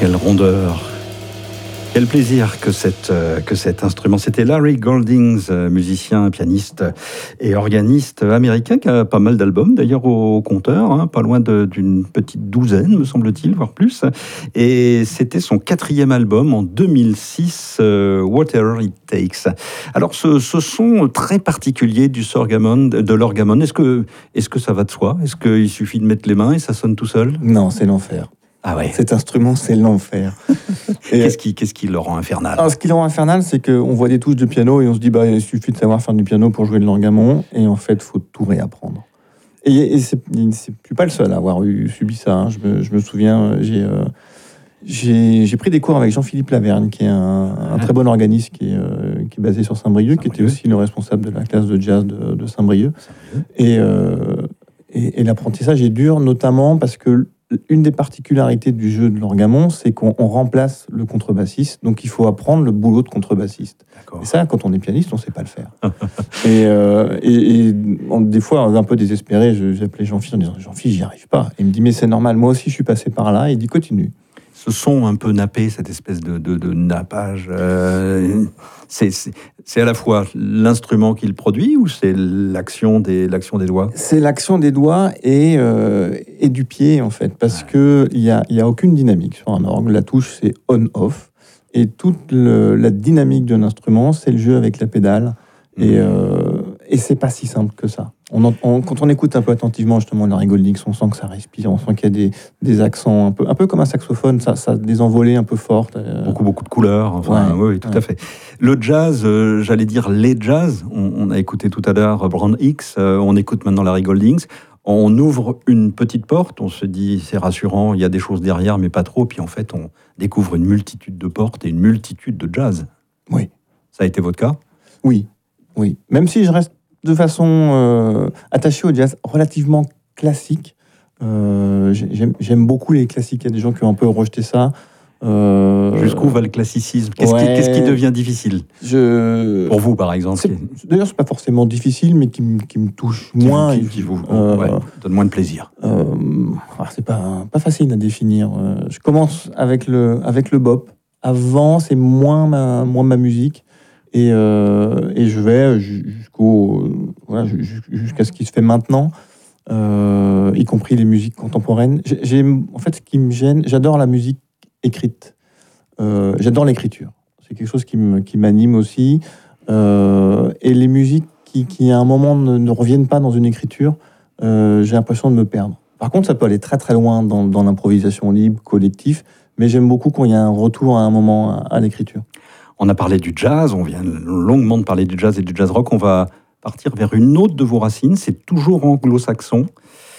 quelle rondeur! Quel plaisir que cet instrument. C'était Larry Goldings, musicien, pianiste et organiste américain qui a pas mal d'albums d'ailleurs au compteur, pas loin d'une petite douzaine me semble-t-il, voire plus. Et c'était son 4e album en 2006, Whatever It Takes. Alors ce son très particulier de l'orgamon, est-ce que ça va de soi? Est-ce qu'il suffit de mettre les mains et ça sonne tout seul? Non, c'est l'enfer. Ah ouais. Cet instrument, c'est l'enfer. Qu'est-ce qui le rend infernal? Alors, ce qui le rend infernal, c'est qu'on voit des touches de piano et on se dit, il suffit de savoir faire du piano pour jouer de l'orgamon. Et en fait, il faut tout réapprendre. Et je ne suis pas le seul à avoir subi ça. Je me souviens, j'ai pris des cours avec Jean-Philippe Lavergne, qui est un très bon organiste qui est basé sur Saint-Brieuc, qui était aussi le responsable de la classe de jazz de Saint-Brieuc. Et l'apprentissage est dur, notamment parce que une des particularités du jeu de l'orgamon, c'est qu'on remplace le contrebassiste, donc il faut apprendre le boulot de contrebassiste. D'accord. Et ça, quand on est pianiste, on ne sait pas le faire. Des fois, un peu désespéré, j'appelais Jean-Philippe en disant « Jean-Philippe, j'y arrive pas ». Il me dit « Mais c'est normal, moi aussi je suis passé par là ». Il dit « Continue ». Ce son un peu nappé, cette espèce de nappage, c'est à la fois l'instrument qu'il produit ou c'est l'action des doigts? C'est l'action des doigts et du pied, en fait, parce qu'il n'y a aucune dynamique sur un orgue. La touche, c'est on-off. Et toute la dynamique de l'instrument, c'est le jeu avec la pédale. Et c'est pas si simple que ça. Quand on écoute un peu attentivement justement Larry Goldings, on sent que ça respire, on sent qu'il y a des accents un peu comme un saxophone, ça a des envolées un peu fortes. Beaucoup de couleurs, oui, tout à fait. Le jazz, j'allais dire les jazz, on a écouté tout à l'heure Brand X, on écoute maintenant Larry Goldings, on ouvre une petite porte, on se dit c'est rassurant, il y a des choses derrière mais pas trop, puis en fait on découvre une multitude de portes et une multitude de jazz. Oui. Ça a été votre cas? Oui. Même si je reste de façon attachée au jazz relativement classique. J'aime beaucoup les classiques. Il y a des gens qui ont un peu rejeté ça. Jusqu'où va le classicisme? Qu'est-ce qui devient difficile pour vous, par exemple? D'ailleurs, c'est pas forcément difficile, mais qui me touche moins. Qui vous donne moins de plaisir. C'est pas facile à définir. Je commence avec le bop. Avant, c'est moins ma musique. Et je vais jusqu'à ce qui se fait maintenant, y compris les musiques contemporaines. En fait, ce qui me gêne, j'adore la musique écrite. J'adore l'écriture. C'est quelque chose qui m'anime aussi. Et les musiques qui à un moment ne reviennent pas dans une écriture, j'ai l'impression de me perdre. Par contre, ça peut aller très très loin dans l'improvisation libre, collectif, mais j'aime beaucoup quand il y a un retour à un moment à l'écriture. On a parlé du jazz, on vient longuement de parler du jazz et du jazz rock. On va partir vers une autre de vos racines, c'est toujours anglo-saxon.